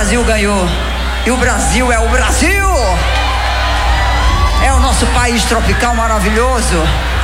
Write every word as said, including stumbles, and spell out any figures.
Brasil ganhou. E o Brasil é o Brasil. É o nosso país tropical maravilhoso.